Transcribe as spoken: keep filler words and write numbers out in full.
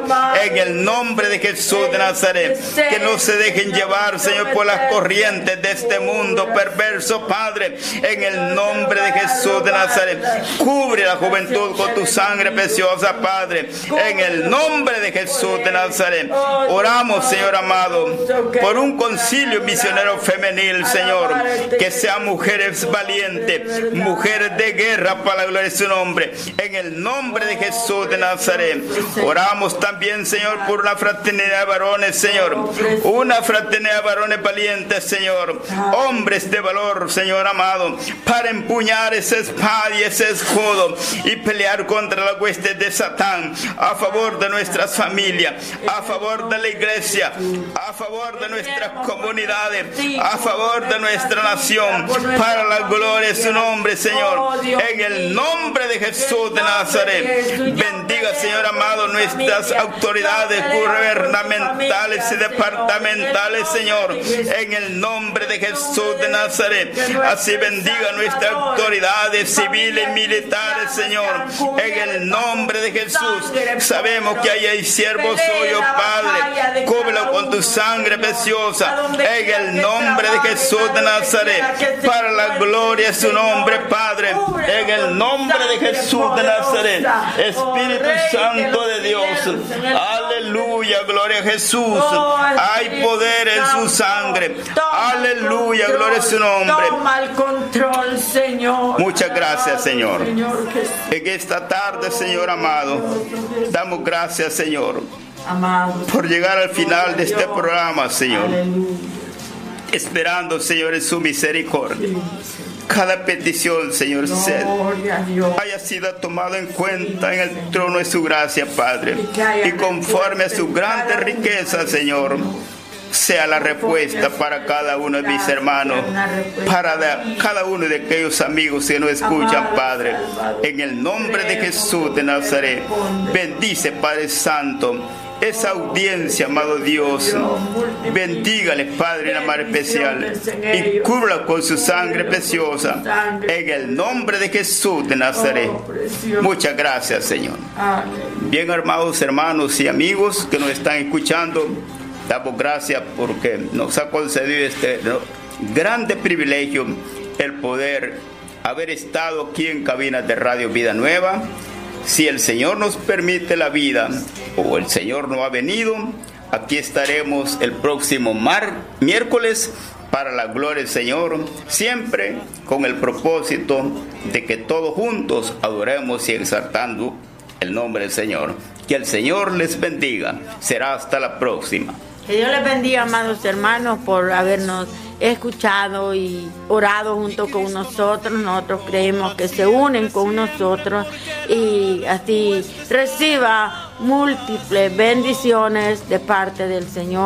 en el nombre de Jesús de Nazaret. Que no se dejen llevar, Señor, por las corrientes de este mundo perverso, Padre, en el nombre de Jesús de Nazaret. Cubre la juventud con tu sangre preciosa, Padre, en el nombre de Jesús de Nazaret. Oramos, Señor amado, por un concilio misionero femenil, Señor, que sean mujeres valientes, mujeres de guerra para la gloria de su nombre, en el nombre de Jesús de Nazaret. Oramos también, Señor, por una fraternidad de varones, Señor, una fraternidad de varones valientes, Señor, hombres de valor, Señor amado, para empuñar esa espada y ese escudo y pelear contra las huestes de Satán, a favor de nuestras familias, a favor de la iglesia, a favor de nuestras comunidades, a favor de nuestra nación, para la gloria de su nombre, Señor, en el nombre de Jesús de Nazaret. Bendiga, Señor amado, nuestras autoridades gubernamentales y departamentales, Señor, en el nombre de Jesús de Nazaret. Así bendiga nuestras autoridades civiles y militares, Señor, en el nombre de Jesús. Sabemos que ahí hay siervos suyos, Padre, cúbrelo con tu sangre preciosa, en el nombre de Jesús de Nazaret, para la gloria de su nombre, Padre, en el nombre de Jesús de Nazaret. Espíritu Santo de Dios, aleluya, gloria a Jesús. Hay poder en su sangre, aleluya, gloria a su nombre. Toma el control, Señor. Muchas gracias, Señor. En esta tarde, Señor amado, damos gracias, Señor, por llegar al final de este programa, Señor, esperando, Señor, en su misericordia. Cada petición, Señor, se haya sido tomada en cuenta en el trono de su gracia, Padre, y conforme a su grande riqueza, Señor, sea la respuesta para cada uno de mis hermanos, para de, cada uno de aquellos amigos que nos escuchan, Padre, en el nombre de Jesús de Nazaret. Bendice, Padre Santo, esa audiencia, amado Dios. Bendígale, Padre, en amor especial, y cúbrala con su sangre preciosa, en el nombre de Jesús de Nazaret. Muchas gracias, Señor. Bien, amados hermanos y amigos que nos están escuchando, damos gracias porque nos ha concedido este grande privilegio, el poder haber estado aquí en cabinas de Radio Vida Nueva. Si el Señor nos permite la vida, o el Señor no ha venido, aquí estaremos el próximo mar, miércoles, para la gloria del Señor, siempre con el propósito de que todos juntos adoremos y exaltando el nombre del Señor. Que el Señor les bendiga. Será hasta la próxima. Que Dios les bendiga, amados hermanos, por habernos escuchado y orado junto con nosotros. Nosotros creemos que se unen con nosotros y así reciba múltiples bendiciones de parte del Señor.